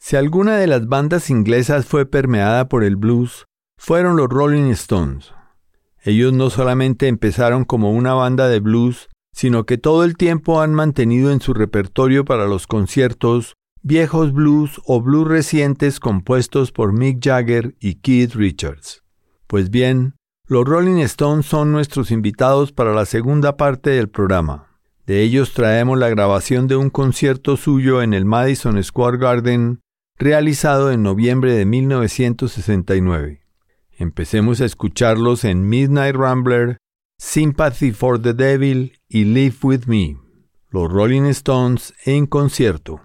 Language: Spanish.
Si alguna de las bandas inglesas fue permeada por el blues, fueron los Rolling Stones. Ellos no solamente empezaron como una banda de blues, sino que todo el tiempo han mantenido en su repertorio para los conciertos viejos blues o blues recientes compuestos por Mick Jagger y Keith Richards. Pues bien, los Rolling Stones son nuestros invitados para la segunda parte del programa. De ellos traemos la grabación de un concierto suyo en el Madison Square Garden, realizado en noviembre de 1969. Empecemos a escucharlos en Midnight Rambler, Sympathy for the Devil y Live With Me. Los Rolling Stones en concierto.